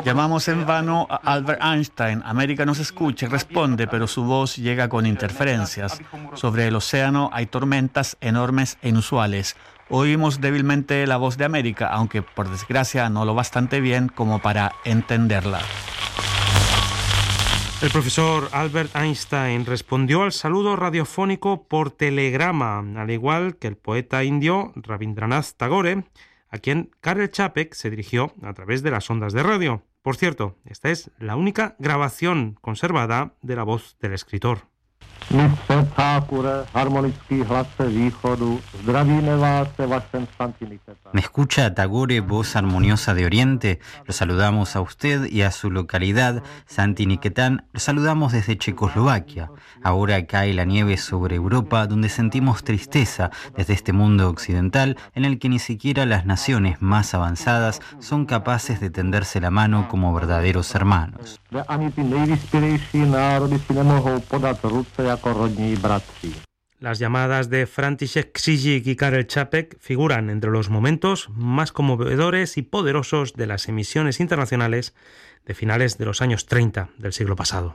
Llamamos en vano a Albert Einstein. América nos escucha y responde, pero su voz llega con interferencias. Sobre el océano hay tormentas enormes e inusuales. Oímos débilmente la voz de América, aunque por desgracia no lo bastante bien como para entenderla. El profesor Albert Einstein respondió al saludo radiofónico por telegrama, al igual que el poeta indio Rabindranath Tagore, a quien Karel Čapek se dirigió a través de las ondas de radio. Por cierto, esta es la única grabación conservada de la voz del escritor. ¿Me escucha Tagore, voz armoniosa de Oriente? Lo saludamos a usted y a su localidad, Santiniketan. Lo saludamos desde Checoslovaquia. Ahora cae la nieve sobre Europa, donde sentimos tristeza desde este mundo occidental en el que ni siquiera las naciones más avanzadas son capaces de tenderse la mano como verdaderos hermanos. Las llamadas de František Křižík y Karel Čapek figuran entre los momentos más conmovedores y poderosos de las emisiones internacionales de finales de los años 30 del siglo pasado.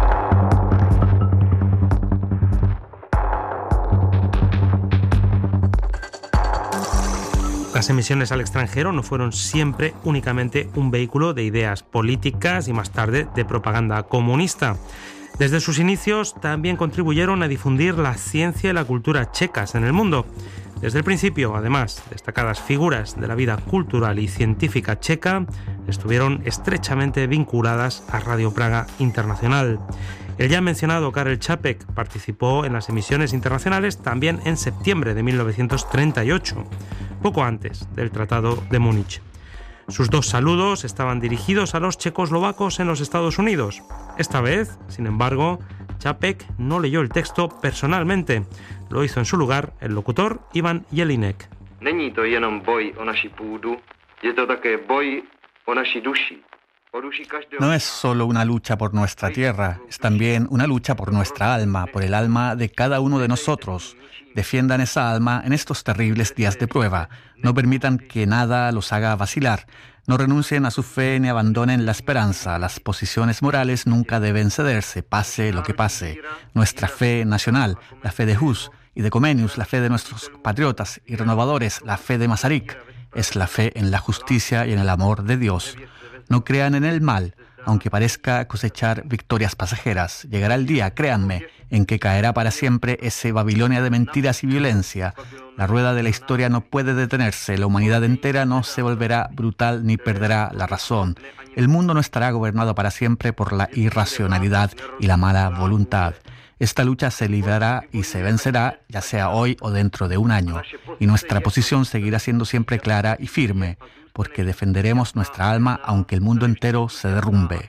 Las emisiones al extranjero no fueron siempre únicamente un vehículo de ideas políticas y más tarde de propaganda comunista. Desde sus inicios también contribuyeron a difundir la ciencia y la cultura checas en el mundo. Desde el principio, además, destacadas figuras de la vida cultural y científica checa estuvieron estrechamente vinculadas a Radio Praga Internacional. El ya mencionado Karel Čapek participó en las emisiones internacionales también en septiembre de 1938, poco antes del Tratado de Múnich. Sus dos saludos estaban dirigidos a los checoslovacos en los Estados Unidos. Esta vez, sin embargo, Čapek no leyó el texto personalmente. Lo hizo en su lugar el locutor Ivan Jelinek. Není to jenom boj o naši půdu, je to také boj o naši duši. No es solo una lucha por nuestra tierra, es también una lucha por nuestra alma, por el alma de cada uno de nosotros. Defiendan esa alma en estos terribles días de prueba. No permitan que nada los haga vacilar. No renuncien a su fe ni abandonen la esperanza. Las posiciones morales nunca deben cederse, pase lo que pase. Nuestra fe nacional, la fe de Hus y de Comenius, la fe de nuestros patriotas y renovadores, la fe de Masaryk, es la fe en la justicia y en el amor de Dios. No crean en el mal, aunque parezca cosechar victorias pasajeras. Llegará el día, créanme, en que caerá para siempre ese Babilonia de mentiras y violencia. La rueda de la historia no puede detenerse, la humanidad entera no se volverá brutal ni perderá la razón. El mundo no estará gobernado para siempre por la irracionalidad y la mala voluntad. Esta lucha se librará y se vencerá, ya sea hoy o dentro de un año, y nuestra posición seguirá siendo siempre clara y firme, porque defenderemos nuestra alma aunque el mundo entero se derrumbe.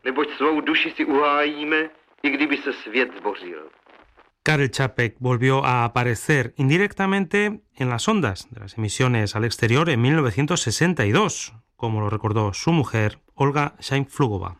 Karel Čapek volvió a aparecer indirectamente en las ondas de las emisiones al exterior en 1962, como lo recordó su mujer, Olga Šajnflugova.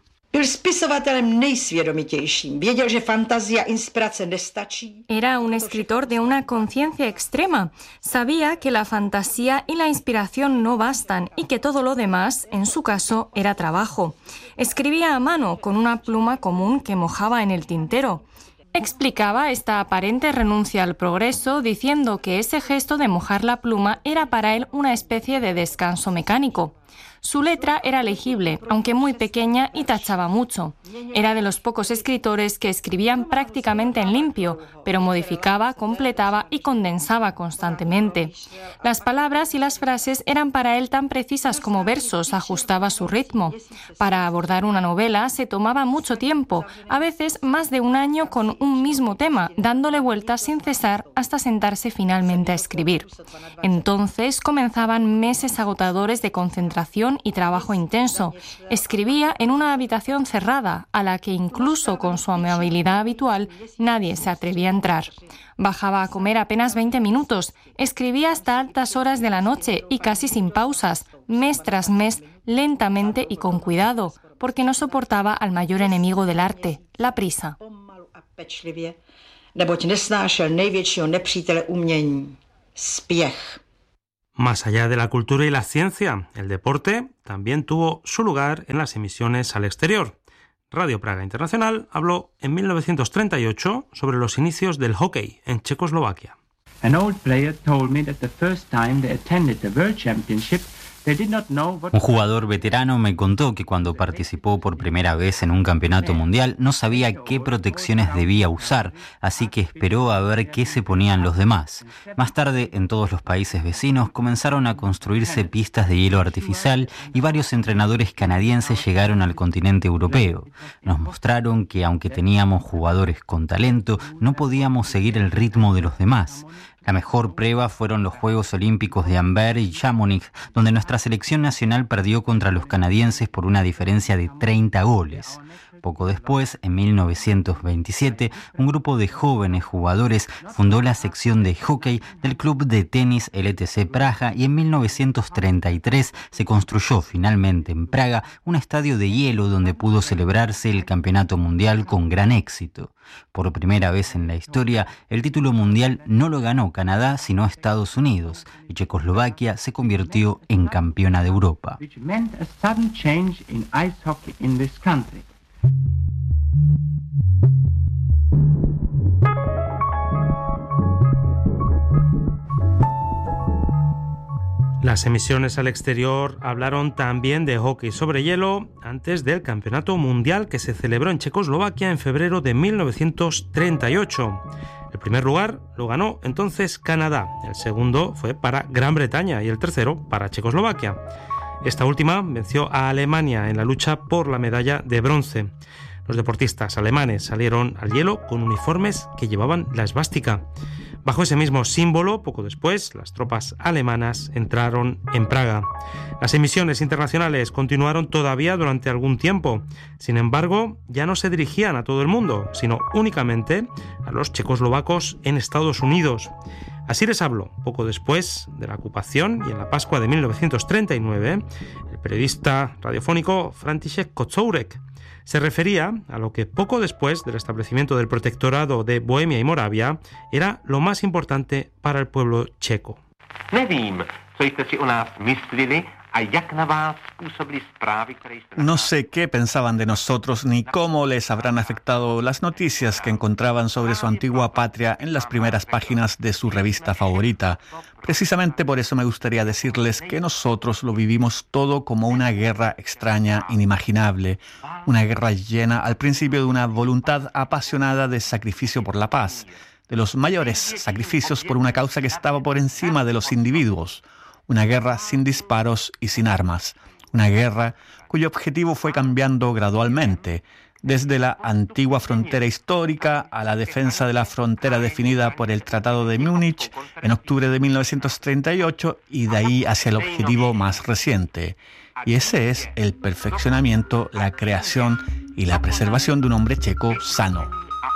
Era un escritor de una conciencia extrema. Sabía que la fantasía y la inspiración no bastan y que todo lo demás, en su caso, era trabajo. Escribía a mano con una pluma común que mojaba en el tintero. Explicaba esta aparente renuncia al progreso diciendo que ese gesto de mojar la pluma era para él una especie de descanso mecánico. Su letra era legible, aunque muy pequeña, y tachaba mucho. Era de los pocos escritores que escribían prácticamente en limpio, pero modificaba, completaba y condensaba constantemente. Las palabras y las frases eran para él tan precisas como versos, ajustaba su ritmo. Para abordar una novela se tomaba mucho tiempo, a veces más de un año con un mismo tema, dándole vueltas sin cesar hasta sentarse finalmente a escribir. Entonces comenzaban meses agotadores de concentración y trabajo intenso. Escribía en una habitación cerrada, a la que incluso con su amabilidad habitual nadie se atrevía a entrar. Bajaba a comer apenas 20 minutos, escribía hasta altas horas de la noche y casi sin pausas, mes tras mes, lentamente y con cuidado, porque no soportaba al mayor enemigo del arte, la prisa. Más allá de la cultura y la ciencia, el deporte también tuvo su lugar en las emisiones al exterior. Radio Praga Internacional habló en 1938 sobre los inicios del hockey en Checoslovaquia. An old player told me that the first time they attended the World Championship, un jugador veterano me contó que cuando participó por primera vez en un campeonato mundial no sabía qué protecciones debía usar, así que esperó a ver qué se ponían los demás. Más tarde, en todos los países vecinos comenzaron a construirse pistas de hielo artificial y varios entrenadores canadienses llegaron al continente europeo. Nos mostraron que aunque teníamos jugadores con talento, no podíamos seguir el ritmo de los demás. La mejor prueba fueron los Juegos Olímpicos de Amber y Chamonix, donde nuestra selección nacional perdió contra los canadienses por una diferencia de 30 goles. Poco después, en 1927, un grupo de jóvenes jugadores fundó la sección de hockey del club de tenis LTC Praga y en 1933 se construyó finalmente en Praga un estadio de hielo donde pudo celebrarse el campeonato mundial con gran éxito. Por primera vez en la historia, el título mundial no lo ganó Canadá, sino Estados Unidos, y Checoslovaquia se convirtió en campeona de Europa. Las emisiones al exterior hablaron también de hockey sobre hielo antes del Campeonato Mundial que se celebró en Checoslovaquia en febrero de 1938. El primer lugar lo ganó entonces Canadá, el segundo fue para Gran Bretaña y el tercero para Checoslovaquia. Esta última venció a Alemania en la lucha por la medalla de bronce. Los deportistas alemanes salieron al hielo con uniformes que llevaban la esvástica. Bajo ese mismo símbolo, poco después, las tropas alemanas entraron en Praga. Las emisiones internacionales continuaron todavía durante algún tiempo. Sin embargo, ya no se dirigían a todo el mundo, sino únicamente a los checoslovacos en Estados Unidos. Así les habló, poco después de la ocupación y en la Pascua de 1939, el periodista radiofónico František Kocourek. Se refería a lo que poco después del establecimiento del protectorado de Bohemia y Moravia era lo más importante para el pueblo checo. No sé qué pensaban de nosotros ni cómo les habrán afectado las noticias que encontraban sobre su antigua patria en las primeras páginas de su revista favorita. Precisamente por eso me gustaría decirles que nosotros lo vivimos todo como una guerra extraña, inimaginable, una guerra llena al principio de una voluntad apasionada de sacrificio por la paz, de los mayores sacrificios por una causa que estaba por encima de los individuos. Una guerra sin disparos y sin armas. Una guerra cuyo objetivo fue cambiando gradualmente, desde la antigua frontera histórica a la defensa de la frontera definida por el Tratado de Múnich en octubre de 1938 y de ahí hacia el objetivo más reciente. Y ese es el perfeccionamiento, la creación y la preservación de un hombre checo sano.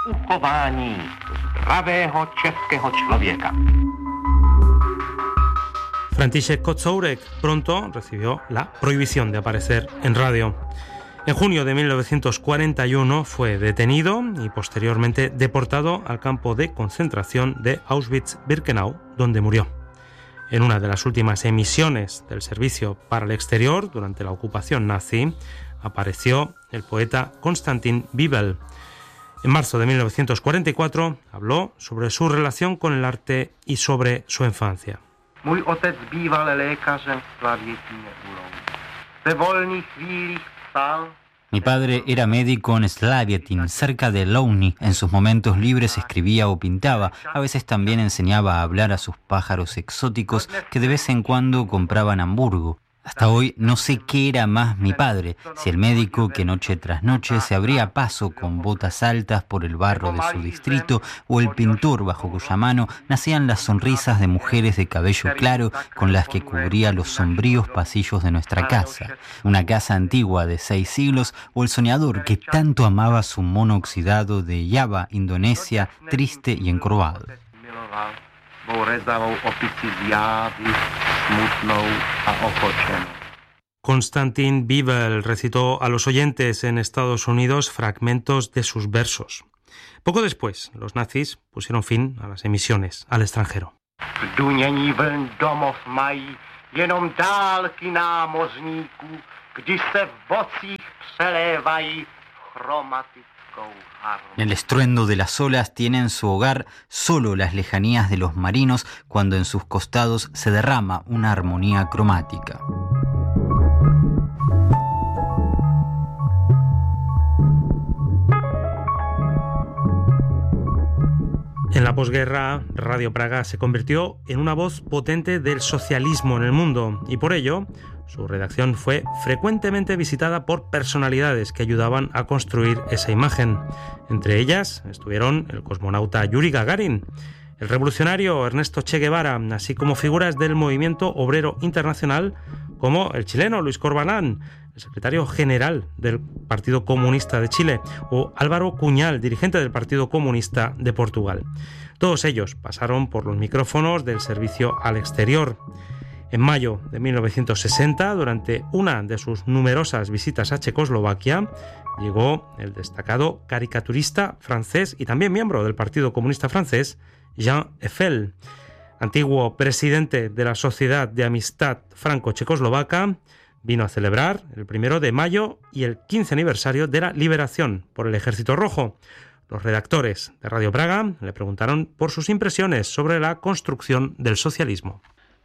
František Kocourek pronto recibió la prohibición de aparecer en radio. En junio de 1941 fue detenido y posteriormente deportado al campo de concentración de Auschwitz-Birkenau, donde murió. En una de las últimas emisiones del servicio para el exterior durante la ocupación nazi, apareció el poeta Konstantin Bibel. En marzo de 1944 habló sobre su relación con el arte y sobre su infancia. Mój otec býval lékařem v Slavětíně u Louny. Ve volných chvílích psal. Mi padre era médico en Slavětín, cerca de Louny. En sus momentos libres escribía o pintaba. A veces también enseñaba a hablar a sus pájaros exóticos que de vez en cuando compraba en Hamburgo. Hasta hoy no sé qué era más mi padre, si el médico que noche tras noche se abría paso con botas altas por el barro de su distrito o el pintor bajo cuya mano nacían las sonrisas de mujeres de cabello claro con las que cubría los sombríos pasillos de nuestra casa, una casa antigua de 6 siglos o el soñador que tanto amaba su mono oxidado de Java, Indonesia, triste y encorvado. Konstantin Bibel recitó a los oyentes en Estados Unidos fragmentos de sus versos. Poco después, los nazis pusieron fin a las emisiones al extranjero. V dunění vln domov mají jenom dálky námořníků, když se v bocích přelévají chromatickou harmonii. En el estruendo de las olas tienen su hogar solo las lejanías de los marinos cuando en sus costados se derrama una armonía cromática. En la posguerra, Radio Praga se convirtió en una voz potente del socialismo en el mundo y por ello su redacción fue frecuentemente visitada por personalidades que ayudaban a construir esa imagen. Entre ellas estuvieron el cosmonauta Yuri Gagarin, el revolucionario Ernesto Che Guevara, así como figuras del movimiento obrero internacional como el chileno Luis Corbalán, el secretario general del Partido Comunista de Chile, o Álvaro Cuñal, dirigente del Partido Comunista de Portugal. Todos ellos pasaron por los micrófonos del servicio al exterior. En mayo de 1960, durante una de sus numerosas visitas a Checoslovaquia, llegó el destacado caricaturista francés y también miembro del Partido Comunista francés, Jean Eiffel, antiguo presidente de la Sociedad de Amistad Franco-Checoslovaca. Vino a celebrar el 1 de mayo y el 15 aniversario de la liberación por el Ejército Rojo. Los redactores de Radio Praga le preguntaron por sus impresiones sobre la construcción del socialismo.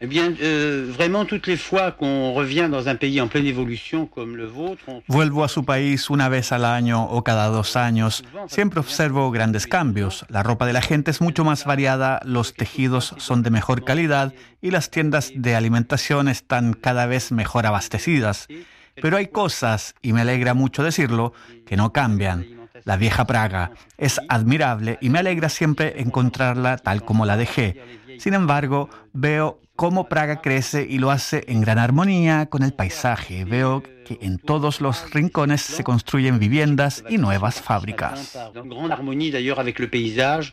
Vuelvo a su país una vez al año o cada 2 años. Siempre observo grandes cambios. La ropa de la gente es mucho más variada, los tejidos son de mejor calidad y las tiendas de alimentación están cada vez mejor abastecidas. Pero hay cosas, y me alegra mucho decirlo, que no cambian. La vieja Praga es admirable y me alegra siempre encontrarla tal como la dejé. Sin embargo, veo cómo Praga crece y lo hace en gran armonía con el paisaje. Veo que en todos los rincones se construyen viviendas y nuevas fábricas. En gran armonía d'ailleurs avec le paysage,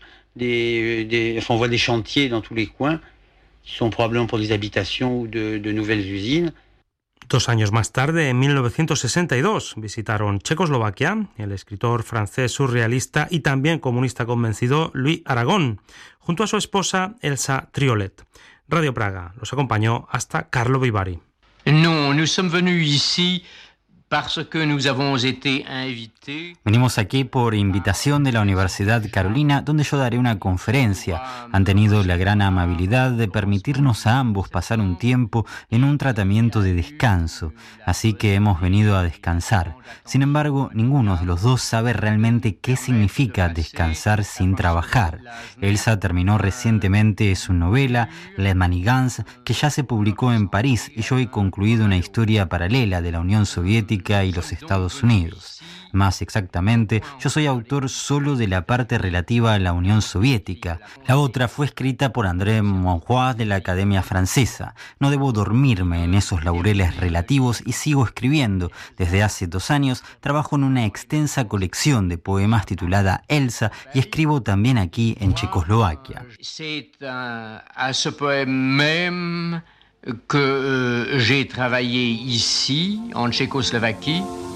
on voit des chantiers dans tous les coins qui sont probablement pour des habitations ou de nouvelles usines. 2 años más tarde, en 1962, visitaron Checoslovaquia el escritor francés surrealista y también comunista convencido Louis Aragon, junto a su esposa Elsa Triolet. Radio Praga los acompañó hasta Karlovy Vary. Nous sommes venus ici parce que nous avons été invités. Venimos aquí por invitación de la Universidad Carolina, donde yo daré una conferencia. Han tenido la gran amabilidad de permitirnos a ambos pasar un tiempo en un tratamiento de descanso, así que hemos venido a descansar. Sin embargo, ninguno de los dos sabe realmente qué significa descansar sin trabajar. Elsa terminó recientemente su novela, Les Manigances, que ya se publicó en París, y yo he concluido una historia paralela de la Unión Soviética y los Estados Unidos. Más exactamente, yo soy autor solo de la parte relativa a la Unión Soviética. La otra fue escrita por André Monroy de la Academia Francesa. No debo dormirme en esos laureles relativos y sigo escribiendo. Desde hace 2 años trabajo en una extensa colección de poemas titulada Elsa y escribo también aquí en Checoslovaquia. C'est à ce poème même que j'ai travaillé ici, en Tchécoslovaquie.